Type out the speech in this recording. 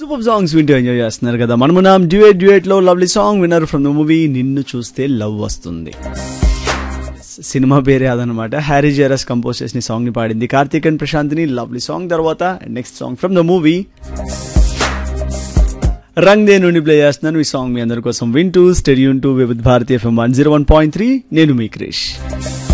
Super songs వింటూ enjoy చేస్తున్నారు కదా. మనం డ్యూయట్ లో lovely song winner from the movie నిన్ను చూస్తే లవ్ వస్తుంది. సినిమా పేరే అదనమాట. హ్యారీ జెరస్ కంపోజ్ చేసిన సాంగ్ ని పాడింది కార్తీక్ అండ్ ప్రశాంత్ని. లవ్లీ సాంగ్ తర్వాత next song from the movie Rang they నుండి ప్లే చేస్తున్నాను. ఈ సాంగ్ మీ అందరి కోసం వింటూ స్టేడియం టు వివిధ భారతీయ FM 101.3. నేను మీ క్రిష్.